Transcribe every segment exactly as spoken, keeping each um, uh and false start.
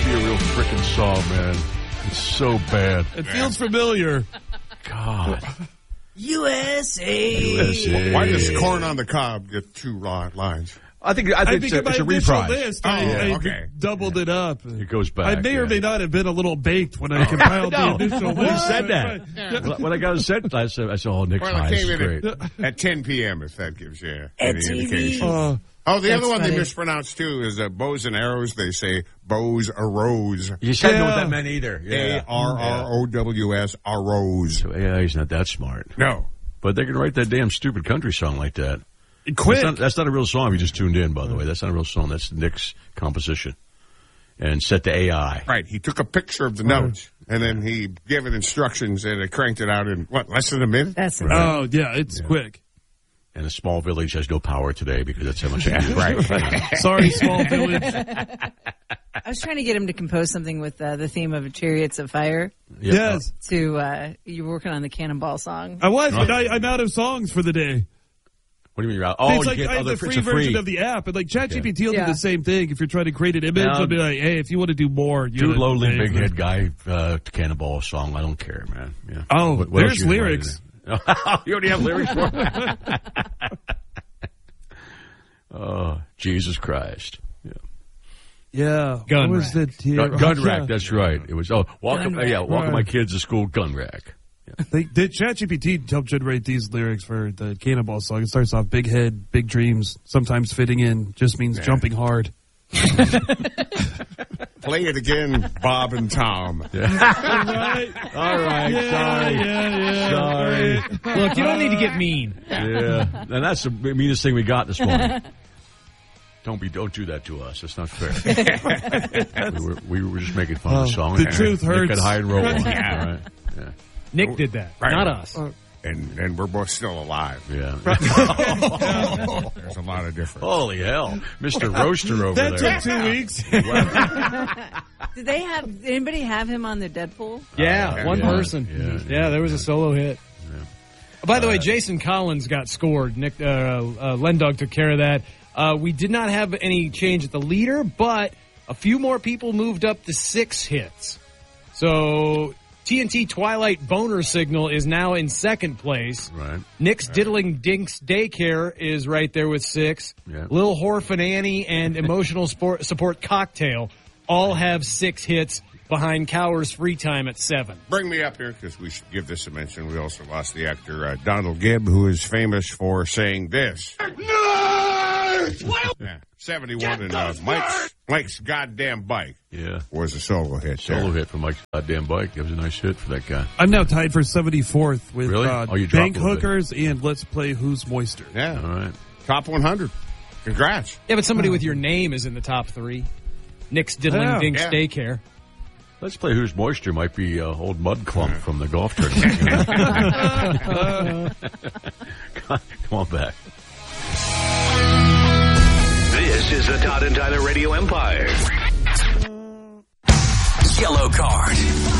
be a real frickin' song, man. It's so bad. It feels familiar. God. U S A. U S A. Why does Corn on the Cob get two lines? I think I think, I think it's, a, in my it's a initial reprise. list, Oh, I, I okay. doubled it up. It goes back. I may yeah. or may not have been a little baked when I compiled No. the initial When you list. said that. When I got it said, I said, I said, oh, Nick's Well, high it is came great. in at, at ten p.m., if that gives you At any T V. indication. Uh, Oh, the That's other one funny. they mispronounce, too, is uh, bows and arrows. They say bows arose. You said know what Yeah. that meant either. A R R O W S, arose. Yeah, he's not that smart. No. But they can write that damn stupid country song like that. quick. That's not, that's not a real song if you just tuned in, by the way. That's not a real song. That's Nick's composition. And set to A I. Right. He took a picture of the notes, and then he gave it instructions, and it cranked it out in, what, less than a minute? That's Right. Oh, yeah, it's quick. And a small village has no power today because that's how much it is. Right. Sorry, small village. I was trying to get him to compose something with uh, the theme of Chariots of Fire. Yep. Yes. To uh, you were working on the Cannonball song. I was, but I, I'm out of songs for the day. What do you mean you're out? Oh, it's you like get I have other the it's free a free version of the app, and like ChatGPT will Yeah. do the same thing. If you're trying to create an image, Yeah. it'll be like, hey, if you want to do more, you Dude, gotta lowly pay big for head it. guy uh, Cannonball song. I don't care, man. Yeah. Oh, What- what else there's you invited lyrics. in? You already have lyrics for it? Oh, Jesus Christ. Yeah. Yeah. Gun what was rack. the tier? Gun, gun Oh, rack, yeah. that's right. It was, oh, welcome, Gun yeah, rack. welcome my Right. kids to school, gun rack. They did ChatGPT help generate these lyrics for the Cannonball song. It starts off big head, big dreams. Sometimes fitting in just means jumping hard. Play it again, Bob and Tom. Right. All right, Yeah, sorry. yeah, yeah. Sorry. Look, you don't need to get mean. Yeah, and that's the meanest thing we got this morning. Don't be, don't do that to us. That's not fair. we, were, we were just making fun of the Oh, song. the truth Nick hurts. got high and roll on it, all right? Yeah. Nick did that, Right. not us. And and we're both still alive. Yeah. There's a lot of difference. Holy hell, Mister Roaster over That there. took two weeks. Did they have did anybody have him on their Deadpool? Yeah, yeah, one yeah, person. yeah, Yeah, there was a solo hit. By the way, Jason Collins got scored. Nick uh, uh, Lendog took care of that. Uh, we did not have any change at the leader, but a few more people moved up to six hits. So T N T Twilight Boner Signal is now in second place. Right. Nick's Diddling Dinks Daycare is right there with six. Yeah. Lil Horfin Annie and Emotional Sport, Support Cocktail all have six hits behind Cower's Free Time at seven. Bring me up here because we should give this a mention. We also lost the actor uh, Donald Gibb, who is famous for saying this. Yeah, seventy-one and uh, Mike's, Mike's goddamn bike Yeah. was a solo hit. there. Solo hit from Mike's goddamn bike. That was a nice hit for that guy. I'm now tied for seventy-fourth with Really? uh, Oh, you dropped Bank a little bit. Hookers and Let's Play Who's Moister. Yeah, All right. top one hundred. Congrats. Yeah, but somebody with your name is in the top three. Nick's Diddling Yeah. Dinks Yeah. Daycare. Let's play Who's Moisture might be uh, old Mud Clump from the golf tournament. Come on back. This is the Todd and Tyler Radio Empire. Yellow card.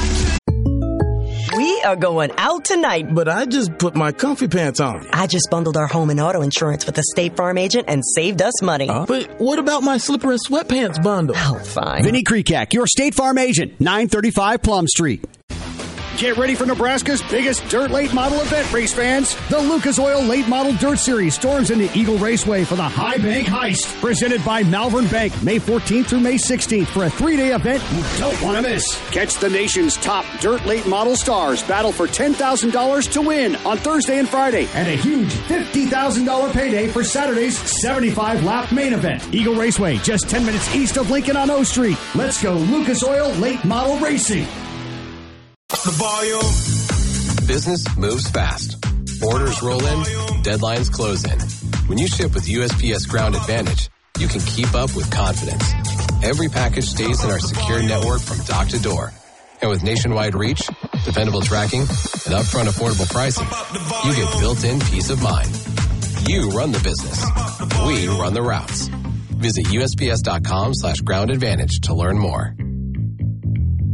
We are going out tonight. But I just put my comfy pants on. I just bundled our home and auto insurance with a State Farm agent and saved us money. Huh? But what about my slipper and sweatpants bundle? Oh, fine. Vinny Krikak, your State Farm agent, nine thirty-five Plum Street. Get ready for Nebraska's biggest dirt late model event, race fans. The Lucas Oil Late Model Dirt Series storms into Eagle Raceway for the High Bank Heist. Presented by Malvern Bank, May fourteenth through May sixteenth for a three-day event you don't want to miss. Catch the nation's top dirt late model stars battle for ten thousand dollars to win on Thursday and Friday. And a huge fifty thousand dollars payday for Saturday's seventy-five lap main event. Eagle Raceway, just ten minutes east of Lincoln on O Street. Let's go Lucas Oil Late Model Racing. The volume. Business moves fast. Orders roll in, deadlines close in. When you ship with U S P S Ground Advantage, you can keep up with confidence. Every package stays in our secure network from dock to door. And with nationwide reach, dependable tracking, and upfront affordable pricing, you get built-in peace of mind. You run the business. We run the routes. Visit U S P S dot com slash ground advantage to learn more.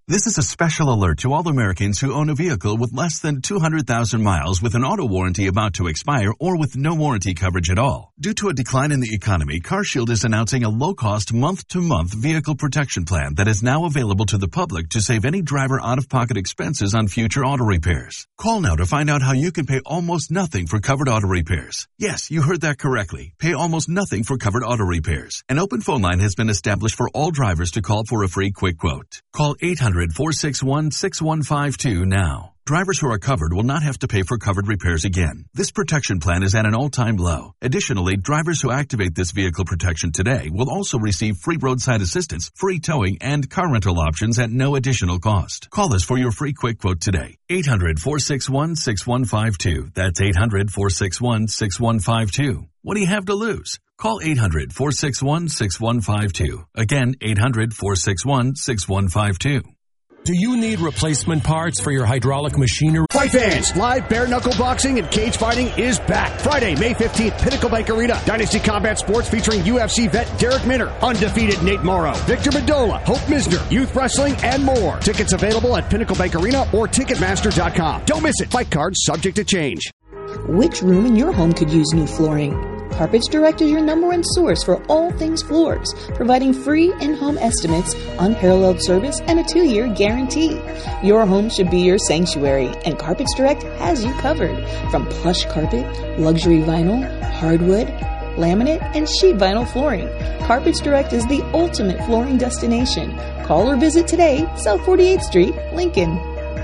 This is a special alert to all Americans who own a vehicle with less than two hundred thousand miles with an auto warranty about to expire or with no warranty coverage at all. Due to a decline in the economy, CarShield is announcing a low-cost month-to-month vehicle protection plan that is now available to the public to save any driver out-of-pocket expenses on future auto repairs. Call now to find out how you can pay almost nothing for covered auto repairs. Yes, you heard that correctly. Pay almost nothing for covered auto repairs. An open phone line has been established for all drivers to call for a free quick quote. Call eight hundred, four six one, six one five two now. Drivers who are covered will not have to pay for covered repairs again. This protection plan is at an all-time low. Additionally, drivers who activate this vehicle protection today will also receive free roadside assistance, free towing, and car rental options at no additional cost. Call us for your free quick quote today. eight hundred, four six one, six one five two. That's eight hundred, four six one, six one five two. What do you have to lose? Call eight hundred, four six one, six one five two. Again, eight hundred, four six one, six one five two. Do you need replacement parts for your hydraulic machinery? Fight fans, live bare knuckle boxing and cage fighting is back. Friday, May fifteenth, Pinnacle Bank Arena. Dynasty Combat Sports featuring U F C vet Derek Minner, undefeated Nate Morrow, Victor Mendola, Hope Misner, youth wrestling, and more. Tickets available at Pinnacle Bank Arena or Ticketmaster dot com. Don't miss it. Fight cards subject to change. Which room in your home could use new flooring? Carpets Direct is your number one source for all things floors, providing free in-home estimates, unparalleled service, and a two-year guarantee. Your home should be your sanctuary, and Carpets Direct has you covered. From plush carpet, luxury vinyl, hardwood, laminate, and sheet vinyl flooring, Carpets Direct is the ultimate flooring destination. Call or visit today, South forty-eighth Street, Lincoln.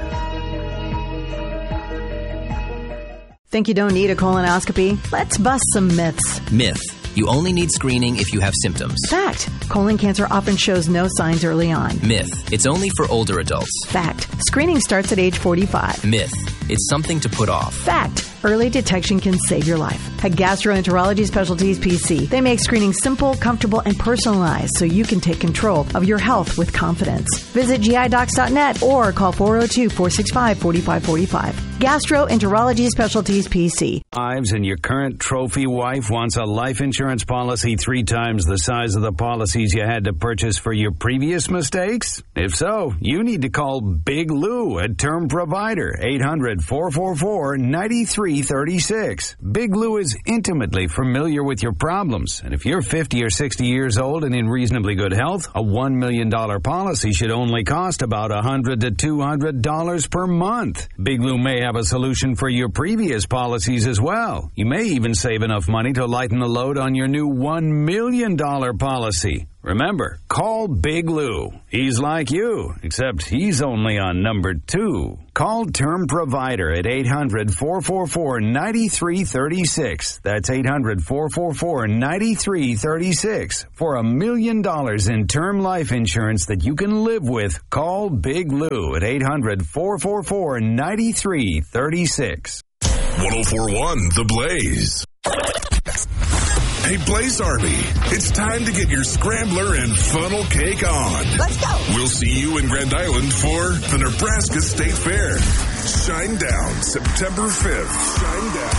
Think you don't need a colonoscopy? Let's bust some myths. Myth. You only need screening if you have symptoms. Fact. Colon cancer often shows no signs early on. Myth. It's only for older adults. Fact. Screening starts at age forty-five. Myth. It's something to put off. Fact. Early detection can save your life. At Gastroenterology Specialties P C, they make screening simple, comfortable, and personalized so you can take control of your health with confidence. Visit G I docs dot net or call four oh two, four six five, four five four five. Gastroenterology Specialties P C. Lives and your current trophy wife wants a life insurance policy three times the size of the policies you had to purchase for your previous mistakes? If so, you need to call Big Lou at Term Provider, eight hundred, four four four, nine three three six. Big Lou is intimately familiar with your problems, and if you're fifty or sixty years old and in reasonably good health, a one million dollars policy should only cost about one hundred to two hundred dollars per month. Big Lou may have a solution for your previous policies as well. You may even save enough money to lighten the load on your new one million dollars policy. Remember, call Big Lou. He's like you, except he's only on number two. Call Term Provider at eight hundred, four four four, nine three three six. That's eight hundred, four four four, nine three three six. For a million dollars in term life insurance that you can live with, call Big Lou at eight hundred, four four four, nine three three six. one oh four point one The Blaze. Hey, Blaze Army, it's time to get your scrambler and funnel cake on. Let's go. We'll see you in Grand Island for the Nebraska State Fair. Shine Down, September fifth. Shine Down.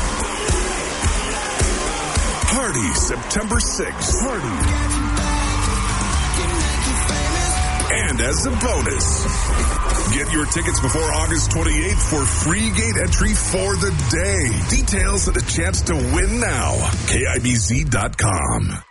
Party, September sixth. Party. And as a bonus, get your tickets before August twenty-eighth for free gate entry for the day. Details and a chance to win now. K I B Z dot com.